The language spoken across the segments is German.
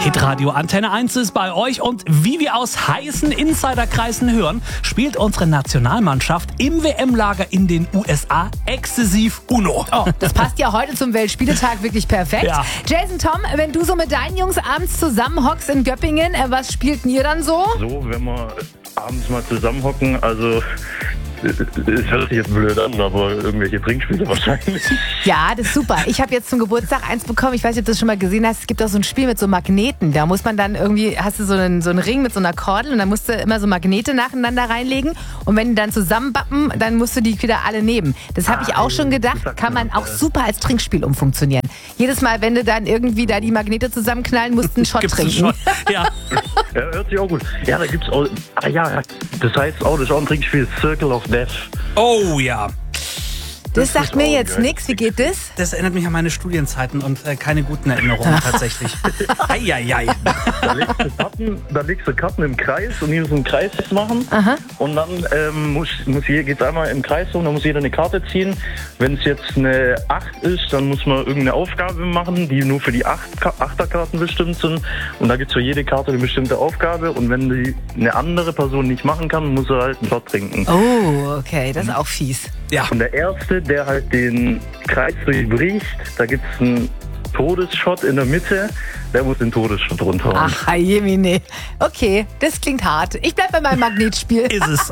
Hitradio Antenne 1 ist bei euch und wie wir aus heißen Insiderkreisen hören, spielt unsere Nationalmannschaft im WM-Lager in den USA exzessiv Uno. Oh, das passt ja heute zum Weltspieletag wirklich perfekt. Ja. Jason, Tom, wenn du so mit deinen Jungs abends zusammenhockst in Göppingen, was spielt ihr dann so? So, wenn wir abends mal zusammenhocken, also es hört sich jetzt blöd an, aber irgendwelche Trinkspiele wahrscheinlich. Ja, das ist super. Ich habe jetzt zum Geburtstag eins bekommen. Ich weiß nicht, ob du das schon mal gesehen hast. Es gibt auch so ein Spiel mit so Magneten. Da muss man dann irgendwie, hast du so einen Ring mit so einer Kordel und dann musst du immer so Magnete nacheinander reinlegen. Und wenn die dann zusammenbappen, dann musst du die wieder alle nehmen. Das habe ich auch schon gedacht, kann man auch super als Trinkspiel umfunktionieren. Jedes Mal, wenn du dann irgendwie da die Magnete zusammenknallen, musst du einen Shot Gibt's trinken. einen Shot? Ja. Ja, hört sich auch gut. Ja, da gibt's auch, das heißt auch, das ist auch ein Trinkspiel, Circle of Death. Oh ja. Das sagt ist mir auch jetzt geil. nichts. Wie geht das? Das erinnert mich an meine Studienzeiten und keine guten Erinnerungen tatsächlich. Eieiei. Da legst du Karten im Kreis und die müssen einen Kreis machen. Aha. Und dann geht's einmal im Kreis rum, dann muss jeder eine Karte ziehen. Wenn es jetzt eine 8 ist, dann muss man irgendeine Aufgabe machen, die nur für die Achterkarten bestimmt sind. Und da gibt's für jede Karte eine bestimmte Aufgabe. Und wenn die eine andere Person nicht machen kann, muss er halt einen Shot trinken. Oh, okay, das ist auch fies. Ja. Und der Erste, der halt den Kreis durchbricht, da gibt's einen Todesshot in der Mitte, der muss den Todesshot runterhauen. Ach, Jemine. Okay, das klingt hart. Ich bleib bei meinem Magnetspiel. Ist es.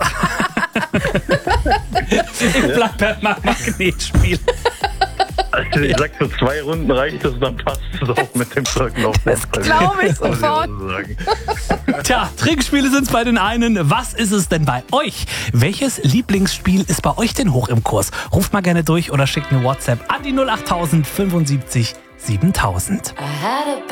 Ich bleib bei meinem Magnetspiel. Also ich sag, für 2 Runden reicht es, dann passt es auch mit dem Circle of Death. Das glaube ich sofort. Tja, Trinkspiele sind's bei den einen. Was ist es denn bei euch? Welches Lieblingsspiel ist bei euch denn hoch im Kurs? Ruft mal gerne durch oder schickt eine WhatsApp an die 08000 75 7000.